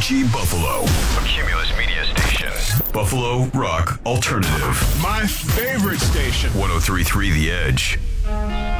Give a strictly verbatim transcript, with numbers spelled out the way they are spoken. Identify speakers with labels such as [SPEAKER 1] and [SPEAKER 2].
[SPEAKER 1] G Buffalo.
[SPEAKER 2] A Cumulus Media Station.
[SPEAKER 1] Buffalo Rock Alternative.
[SPEAKER 3] My favorite station.
[SPEAKER 1] one oh three point three The Edge.